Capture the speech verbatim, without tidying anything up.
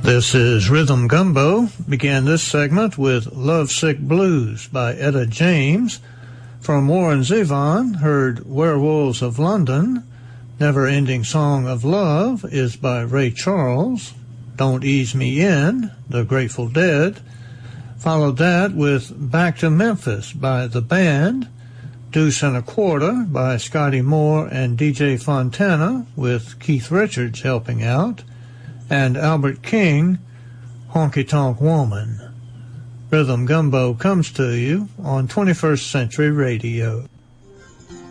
This is Rhythm Gumbo. Began this segment with Lovesick Blues by Etta James. From Warren Zevon, heard Werewolves of London. Never Ending Song of Love is by Ray Charles. Don't Ease Me In, The Grateful Dead. Followed that with Back to Memphis by The Band. Deuce and a Quarter by Scotty Moore and D J Fontana, with Keith Richards helping out. And Albert King, Honky Tonk Woman. Rhythm Gumbo comes to you on twenty-first Century Radio.